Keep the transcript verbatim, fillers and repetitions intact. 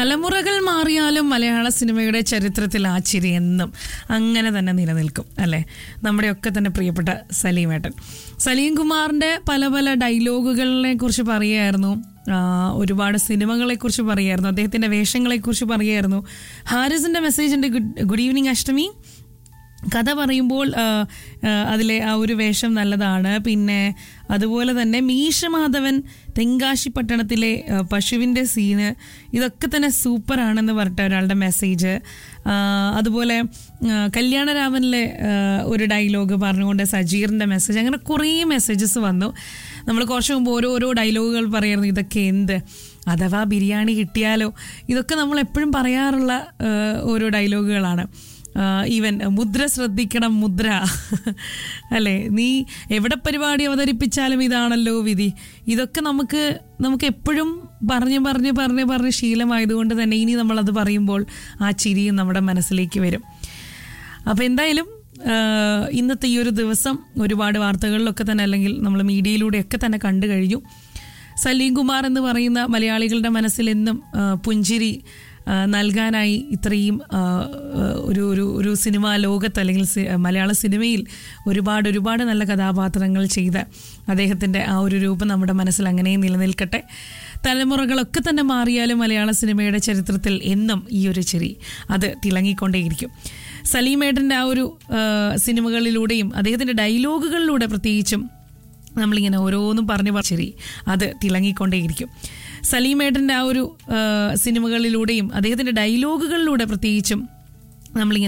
തലമുറകൾ മാറിയാലും മലയാള സിനിമയുടെ ചരിത്രത്തിൽ ആ ചിരി എന്നും അങ്ങനെ തന്നെ നിലനിൽക്കും അല്ലേ. നമ്മുടെയൊക്കെ തന്നെ പ്രിയപ്പെട്ട സലീമേട്ടൻ. സലീം കുമാറിൻ്റെ പല പല ഡയലോഗുകളെ കുറിച്ച് പറയുമായിരുന്നു, ഒരുപാട് സിനിമകളെക്കുറിച്ച് പറയുമായിരുന്നു, അദ്ദേഹത്തിൻ്റെ വേഷങ്ങളെക്കുറിച്ച് പറയുമായിരുന്നു. ഹാരിസിൻ്റെ മെസ്സേജുണ്ട്, ഗുഡ് ഗുഡ് ഈവനിങ് അഷ്ടമി. കഥ പറയുമ്പോൾ അതിലെ ആ ഒരു വേഷം നല്ലതാണ്. പിന്നെ അതുപോലെ തന്നെ മീശമാധവൻ തെങ്കാശി പട്ടണത്തിലെ പശുവിൻ്റെ സീന് ഇതൊക്കെ തന്നെ സൂപ്പറാണെന്ന് പറഞ്ഞിട്ട് ഒരാളുടെ മെസ്സേജ്. അതുപോലെ കല്യാണരാമനിലെ ഒരു ഡയലോഗ് പറഞ്ഞുകൊണ്ട് സജീറിൻ്റെ മെസ്സേജ്. അങ്ങനെ കുറേ മെസ്സേജസ് വന്നു. നമ്മൾ കുറച്ച് മുമ്പ് ഓരോരോ ഡയലോഗുകൾ പറയായിരുന്നു, ഇതൊക്കെ എന്ത്, അഥവാ ബിരിയാണി കിട്ടിയാലോ, ഇതൊക്കെ നമ്മൾ എപ്പോഴും പറയാറുള്ള ഓരോ ഡയലോഗുകളാണ്. ഈവൻ മുദ്ര ശ്രദ്ധിക്കണം, മുദ്ര അല്ലേ, നീ എവിടെ പരിപാടി അവതരിപ്പിച്ചാലും ഇതാണല്ലോ വിധി. ഇതൊക്കെ നമുക്ക് നമുക്ക് എപ്പോഴും പറഞ്ഞ് പറഞ്ഞ് പറഞ്ഞ് പറഞ്ഞ് ശീലമായതുകൊണ്ട് തന്നെ ഇനി നമ്മളത് പറയുമ്പോൾ ആ ചിരിയും നമ്മുടെ മനസ്സിലേക്ക് വരും. അപ്പോൾ എന്തായാലും ഇന്നത്തെ ഈ ഒരു ദിവസം ഒരുപാട് വാർത്തകളിലൊക്കെ തന്നെ അല്ലെങ്കിൽ നമ്മൾ മീഡിയയിലൂടെയൊക്കെ തന്നെ കണ്ടു കഴിഞ്ഞു. സലീം കുമാർ എന്ന് പറയുന്ന മലയാളികളുടെ മനസ്സിൽ എന്നും പുഞ്ചിരി നൽകാനായി ഇത്രയും ഒരു ഒരു ഒരു സിനിമാ ലോകത്ത് അല്ലെങ്കിൽ മലയാള സിനിമയിൽ ഒരുപാട് ഒരുപാട് നല്ല കഥാപാത്രങ്ങൾ ചെയ്ത അദ്ദേഹത്തിൻ്റെ ആ ഒരു രൂപം നമ്മുടെ മനസ്സിൽ അങ്ങനെ നിലനിൽക്കട്ടെ. തലമുറകളൊക്കെ തന്നെ മാറിയാലും മലയാള സിനിമയുടെ ചരിത്രത്തിൽ എന്നും ഈ ഒരു ചിരി അത് തിളങ്ങിക്കൊണ്ടേയിരിക്കും. സലീമേട്ടൻ്റെ ആ ഒരു സിനിമകളിലൂടെയും അദ്ദേഹത്തിൻ്റെ ഡയലോഗുകളിലൂടെ പ്രത്യേകിച്ചും നമ്മളിങ്ങനെ ഓരോന്നും പറഞ്ഞു ശരി അത് തിളങ്ങിക്കൊണ്ടേയിരിക്കും. സലീമേട്ടൻ്റെ ആ ഒരു സിനിമകളിലൂടെയും അദ്ദേഹത്തിൻ്റെ ഡയലോഗുകളിലൂടെ പ്രത്യേകിച്ചും നമ്മളിങ്ങനെ